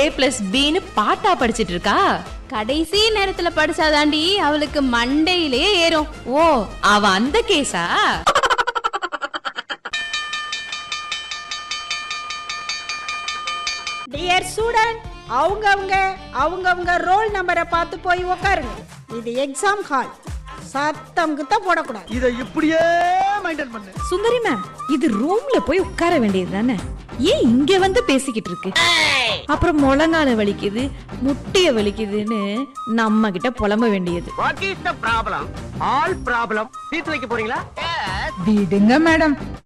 a+b பாட்டா படிச்சிட்டு இருக்கா? கடைசி நேரத்துல படிச்சாதாண்டி அவளுக்கு மண்டையிலே ஏறும். ஓ, அவ அந்த கேஸா? டியர் ஸ்டூடெண்ட், அவங்க ரோல் நம்பரை பார்த்து போய் உட்காருங்க. இது எக்ஸாம் ஹால், சத்தம் கிட்ட போடக்கூடாது. இத இப்படியே மெயின்டைன் பண்ணு. சுந்தரி மேம், இது ரூம்ல போய் உட்கார வேண்டியது தானே, ஏன் இங்க வந்து பேசிக்கிட்டு இருக்கு? அப்புறம் முழங்கால வலிக்குது, முட்டிய வலிக்குதுன்னு நம்ம கிட்ட புலம்ப வேண்டியது. What is the problem? All problem தீர்த்து வைக்க போறீங்களா? விடுங்க மேடம்,